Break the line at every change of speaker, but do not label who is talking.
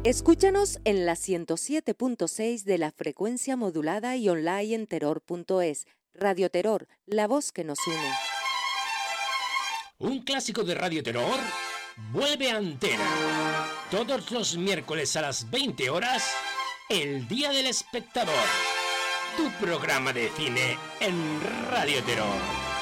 Escúchanos en la 107.6 de la frecuencia modulada y online en terror.es. Radio Terror, la voz que nos une.
Un clásico de Radio Terror vuelve a antena. Todos los miércoles a las 20 horas, El Día del Espectador. Tu programa de cine en Radio Terror.